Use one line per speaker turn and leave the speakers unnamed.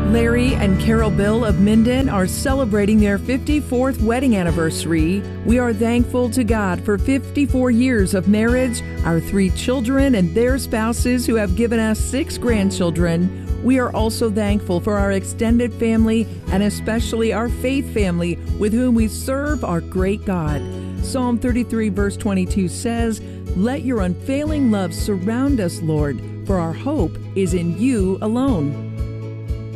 Larry and Carol Bill of Minden are celebrating their 54th wedding anniversary. We are thankful to God for 54 years of marriage, our 3 children and their spouses who have given us 6 grandchildren. We are also thankful for our extended family and especially our faith family with whom we serve our great God. Psalm 33 verse 22 says, "Let your unfailing love surround us, Lord, for our hope is in you alone."